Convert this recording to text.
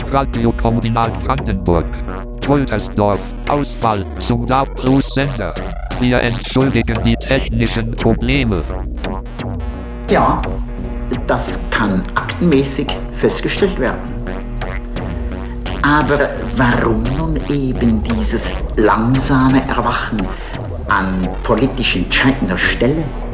Radiokombinat Brandenburg. Woltersdorf. Ausfall zum DAB+-Sender. Wir entschuldigen die technischen Probleme. Ja, das kann aktenmäßig festgestellt werden. Aber warum nun eben dieses langsame Erwachen an politisch entscheidender Stelle?